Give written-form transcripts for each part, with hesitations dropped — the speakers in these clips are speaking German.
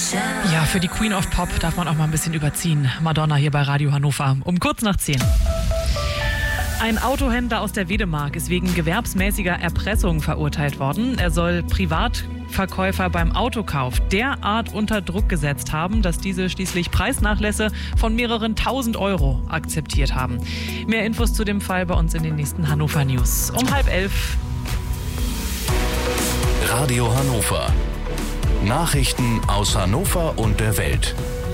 Ja, für die Queen of Pop darf man auch mal ein bisschen überziehen. Madonna hier bei Radio Hannover um kurz nach 10. Ein Autohändler aus der Wedemark ist wegen gewerbsmäßiger Erpressung verurteilt worden. Er soll Privatverkäufer beim Autokauf derart unter Druck gesetzt haben, dass diese schließlich Preisnachlässe von mehreren 1.000 Euro akzeptiert haben. Mehr Infos zu dem Fall bei uns in den nächsten Hannover News. Um 10:30. Radio Hannover. Nachrichten aus Hannover und der Welt.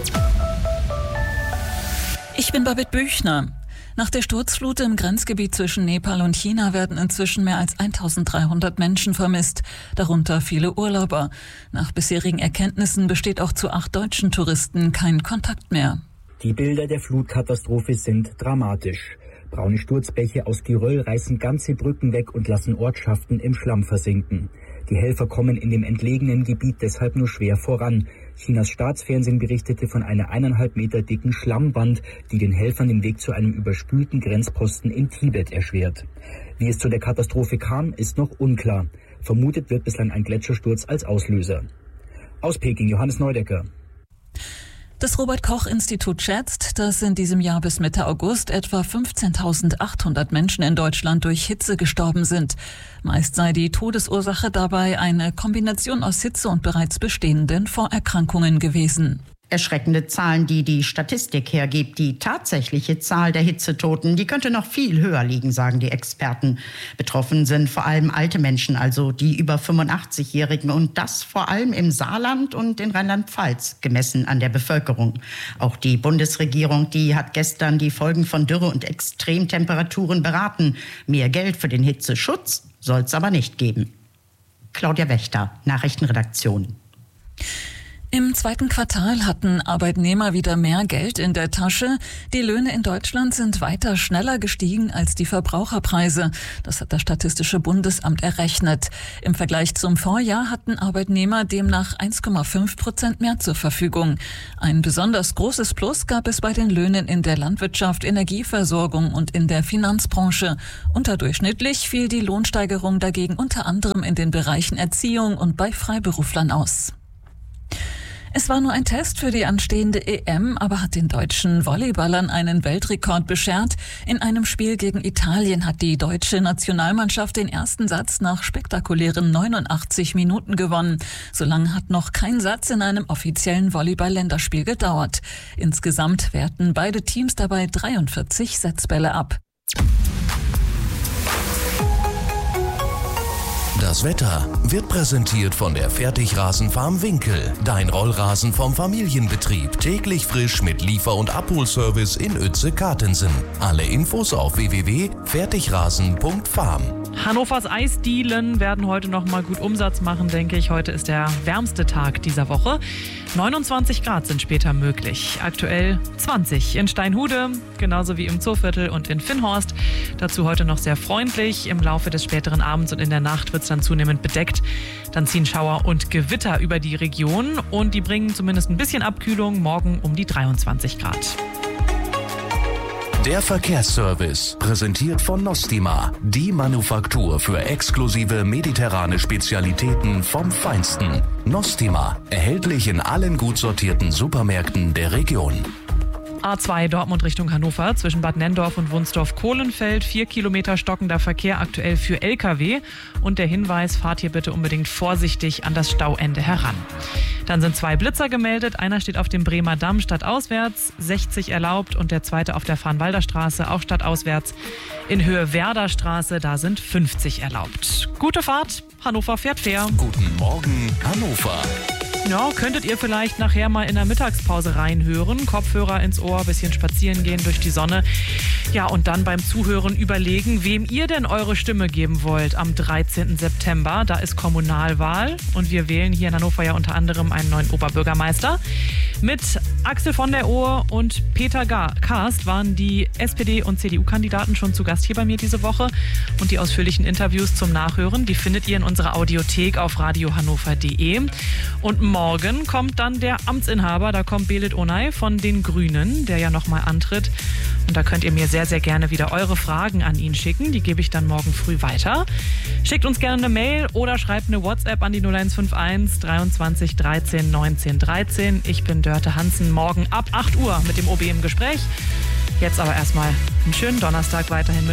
Ich bin Babette Büchner. Nach der Sturzflut im Grenzgebiet zwischen Nepal und China werden inzwischen mehr als 1.300 Menschen vermisst, darunter viele Urlauber. Nach bisherigen Erkenntnissen besteht auch zu 8 deutschen Touristen kein Kontakt mehr. Die Bilder der Flutkatastrophe sind dramatisch. Braune Sturzbäche aus Geröll reißen ganze Brücken weg und lassen Ortschaften im Schlamm versinken. Die Helfer kommen in dem entlegenen Gebiet deshalb nur schwer voran. Chinas Staatsfernsehen berichtete von einer 1,5 Meter dicken Schlammwand, die den Helfern den Weg zu einem überspülten Grenzposten in Tibet erschwert. Wie es zu der Katastrophe kam, ist noch unklar. Vermutet wird bislang ein Gletschersturz als Auslöser. Aus Peking, Johannes Neudecker. Das Robert-Koch-Institut schätzt, dass in diesem Jahr bis Mitte August etwa 15.800 Menschen in Deutschland durch Hitze gestorben sind. Meist sei die Todesursache dabei eine Kombination aus Hitze und bereits bestehenden Vorerkrankungen gewesen. Erschreckende Zahlen, die die Statistik hergibt. Die tatsächliche Zahl der Hitzetoten, die könnte noch viel höher liegen, sagen die Experten. Betroffen sind vor allem alte Menschen, also die über 85-Jährigen. Und das vor allem im Saarland und in Rheinland-Pfalz, gemessen an der Bevölkerung. Auch die Bundesregierung, die hat gestern die Folgen von Dürre und Extremtemperaturen beraten. Mehr Geld für den Hitzeschutz soll es aber nicht geben. Claudia Wächter, Nachrichtenredaktion. Im zweiten Quartal hatten Arbeitnehmer wieder mehr Geld in der Tasche. Die Löhne in Deutschland sind weiter schneller gestiegen als die Verbraucherpreise. Das hat das Statistische Bundesamt errechnet. Im Vergleich zum Vorjahr hatten Arbeitnehmer demnach 1,5% mehr zur Verfügung. Ein besonders großes Plus gab es bei den Löhnen in der Landwirtschaft, Energieversorgung und in der Finanzbranche. Unterdurchschnittlich fiel die Lohnsteigerung dagegen unter anderem in den Bereichen Erziehung und bei Freiberuflern aus. Es war nur ein Test für die anstehende EM, aber hat den deutschen Volleyballern einen Weltrekord beschert. In einem Spiel gegen Italien hat die deutsche Nationalmannschaft den ersten Satz nach spektakulären 89 Minuten gewonnen. So lange hat noch kein Satz in einem offiziellen Volleyball-Länderspiel gedauert. Insgesamt wehrten beide Teams dabei 43 Setzbälle ab. Das Wetter wird präsentiert von der Fertigrasenfarm Winkel. Dein Rollrasen vom Familienbetrieb. Täglich frisch mit Liefer- und Abholservice in Uetze-Kartensen. Alle Infos auf www.fertigrasen.farm. Hannovers Eisdielen werden heute noch mal gut Umsatz machen, denke ich. Heute ist der wärmste Tag dieser Woche. 29 Grad sind später möglich. Aktuell 20 in Steinhude, genauso wie im Zooviertel und in Finnhorst. Dazu heute noch sehr freundlich. Im Laufe des späteren Abends und in der Nacht wird es dann zunehmend bedeckt. Dann ziehen Schauer und Gewitter über die Region und die bringen zumindest ein bisschen Abkühlung. Morgen um die 23 Grad. Der Verkehrsservice, präsentiert von Nostima, die Manufaktur für exklusive mediterrane Spezialitäten vom Feinsten. Nostima, erhältlich in allen gut sortierten Supermärkten der Region. A2 Dortmund Richtung Hannover zwischen Bad Nenndorf und Wunsdorf-Kohlenfeld. 4 Kilometer stockender Verkehr aktuell für Lkw. Und der Hinweis, fahrt hier bitte unbedingt vorsichtig an das Stauende heran. Dann sind 2 Blitzer gemeldet. Einer steht auf dem Bremer Damm stadtauswärts, 60 erlaubt. Und der zweite auf der Farnwalder Straße, auch stadtauswärts. In Höhe Werder Straße, da sind 50 erlaubt. Gute Fahrt, Hannover fährt fair. Guten Morgen, Hannover. Ja, könntet ihr vielleicht nachher mal in der Mittagspause reinhören. Kopfhörer ins Ohr, bisschen spazieren gehen durch die Sonne. Ja, und dann beim Zuhören überlegen, wem ihr denn eure Stimme geben wollt am 13. September. Da ist Kommunalwahl und wir wählen hier in Hannover ja unter anderem einen neuen Oberbürgermeister. Mit Axel von der Ohr und Peter Karst waren die SPD- und CDU-Kandidaten schon zu Gast hier bei mir diese Woche. Und die ausführlichen Interviews zum Nachhören, die findet ihr in unserer Audiothek auf radiohannover.de. Und morgen kommt dann der Amtsinhaber, da kommt Belit Onay von den Grünen, der ja nochmal antritt. Und da könnt ihr mir sehr, sehr gerne wieder eure Fragen an ihn schicken. Die gebe ich dann morgen früh weiter. Schickt uns gerne eine Mail oder schreibt eine WhatsApp an die 0151 23 13 19 13. Ich bin Dörte Hansen, morgen ab 8 Uhr mit dem OB im Gespräch. Jetzt aber erstmal einen schönen Donnerstag weiterhin mit